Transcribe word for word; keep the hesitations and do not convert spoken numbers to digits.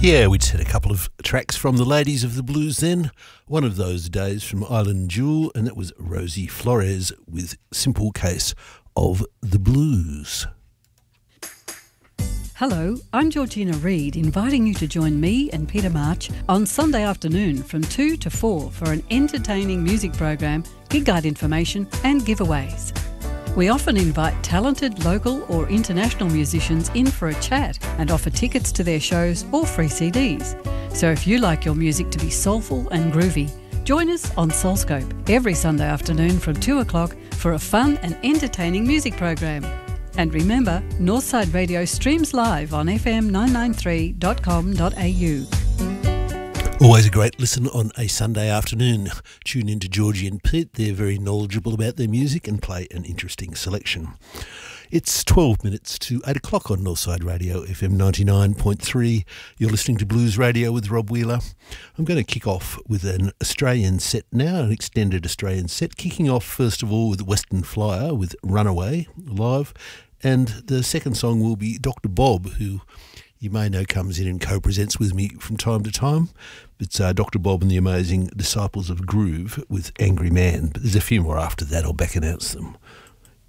Yeah, we'd set a couple of tracks from the Ladies of the Blues then. One of those days from Island Jewel, and that was Rosie Flores with Simple Case of the Blues. Hello, I'm Georgina Reid, inviting you to join me and Peter March on Sunday afternoon from two to four for an entertaining music program, gig guide information and giveaways. We often invite talented local or international musicians in for a chat and offer tickets to their shows or free C Ds. So if you like your music to be soulful and groovy, join us on Soulscope every Sunday afternoon from two o'clock for a fun and entertaining music program. And remember, Northside Radio streams live on f m nine ninety-three dot com dot a u. Always a great listen on a Sunday afternoon. Tune in to Georgie and Pete. They're very knowledgeable about their music and play an interesting selection. It's twelve minutes to eight o'clock on Northside Radio, F M ninety-nine point three. You're listening to Blues Radio with Rob Wheeler. I'm going to kick off with an Australian set now, an extended Australian set, kicking off first of all with Western Flyer with Runaway live. And the second song will be Doctor Bob, who you may know comes in and co-presents with me from time to time. It's uh, Doctor Bob and the Amazing Disciples of Groove with Angry Man. But there's a few more after that. I'll back announce them